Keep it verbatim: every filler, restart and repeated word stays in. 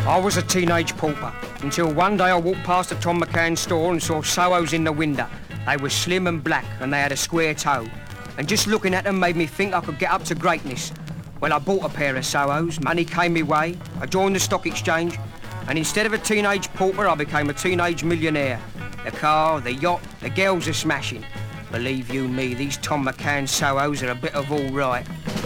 I was a teenage pauper until one day I walked past the Tom McCann store and saw Sohos in the window. They were slim and black and they had a square toe. And just looking at them made me think I could get up to greatness. Well, I bought a pair of Sohos, money came my way, I joined the stock exchange, and instead of a teenage pauper, I became a teenage millionaire. The car, the yacht, the girls are smashing. Believe you me, these Tom McCann Sohos are a bit of all right.